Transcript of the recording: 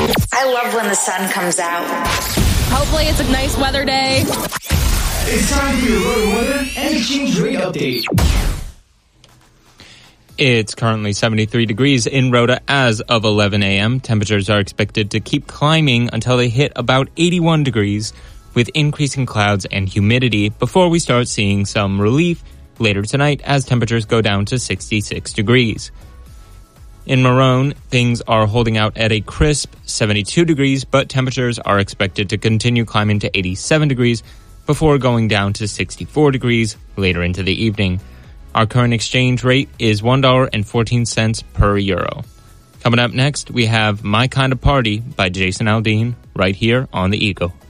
I love when the sun comes out. Hopefully it's a nice weather day. It's time for your Rota weather and exchange rate update. It's currently 73 degrees in Rota as of 11 a.m. Temperatures are expected to keep climbing until they hit about 81 degrees with increasing clouds and humidity before we start seeing some relief later tonight as temperatures go down to 66 degrees. In Marone, things are holding out at a crisp 72 degrees, but temperatures are expected to continue climbing to 87 degrees before going down to 64 degrees later into the evening. Our current exchange rate is $1.14 per euro. Coming up next, we have My Kind of Party by Jason Aldean right here on The Eagle.